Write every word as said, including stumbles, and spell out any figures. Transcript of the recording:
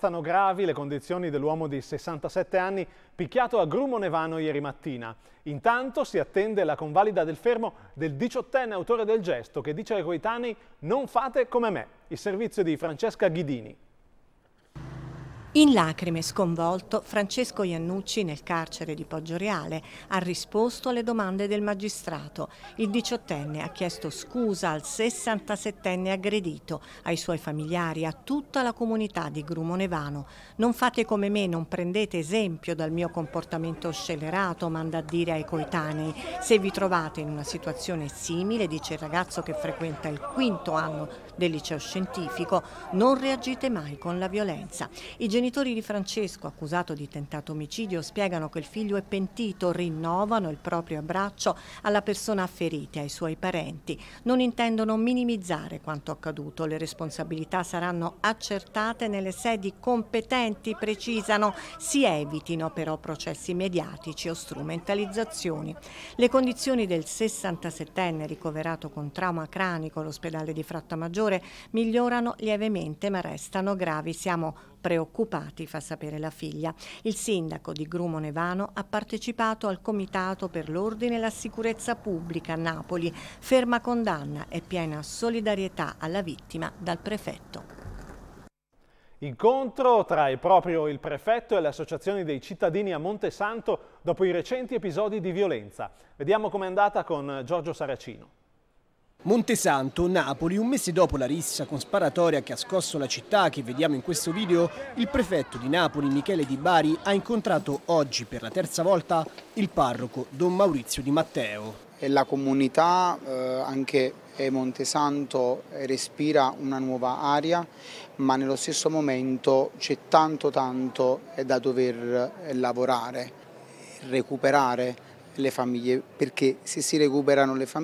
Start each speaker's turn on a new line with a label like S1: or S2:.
S1: restano gravi le condizioni dell'uomo di sessantasette anni picchiato a Grumo Nevano ieri mattina. Intanto si attende la convalida del fermo del diciottenne autore del gesto che dice ai coetanei «non fate come me». Il servizio di Francesca Ghidini.
S2: In lacrime, sconvolto, Francesco Iannucci nel carcere di Poggioreale ha risposto alle domande del magistrato. Il diciottenne ha chiesto scusa al sessantasettenne aggredito, ai suoi familiari, a tutta la comunità di Grumo Nevano. Non fate come me, non prendete esempio dal mio comportamento scellerato, manda a dire ai coetanei. Se vi trovate in una situazione simile, dice il ragazzo che frequenta il quinto anno del liceo scientifico, non reagite mai con la violenza. I I genitori di Francesco, accusato di tentato omicidio, spiegano che il figlio è pentito, rinnovano il proprio abbraccio alla persona ferita e ai suoi parenti. Non intendono minimizzare quanto accaduto, le responsabilità saranno accertate nelle sedi competenti, precisano, si evitino però processi mediatici o strumentalizzazioni. Le condizioni del sessantasettenne ricoverato con trauma cranico all'ospedale di Frattamaggiore migliorano lievemente ma restano gravi. Siamo preoccupati, fa sapere la figlia. Il sindaco di Grumo Nevano ha partecipato al Comitato per l'Ordine e la Sicurezza Pubblica a Napoli. Ferma condanna e piena solidarietà alla vittima dal prefetto.
S1: Incontro tra proprio il prefetto e le associazioni dei cittadini a Montesanto dopo i recenti episodi di violenza. Vediamo com'è andata con Giorgio Saracino.
S3: Montesanto, Napoli, un mese dopo la rissa con sparatoria che ha scosso la città che vediamo in questo video, il prefetto di Napoli, Michele Di Bari, ha incontrato oggi per la terza volta il parroco Don Maurizio Di Matteo.
S4: E la comunità, eh, anche Montesanto, respira una nuova aria, ma nello stesso momento c'è tanto tanto da dover lavorare, recuperare le famiglie, perché se si recuperano le famiglie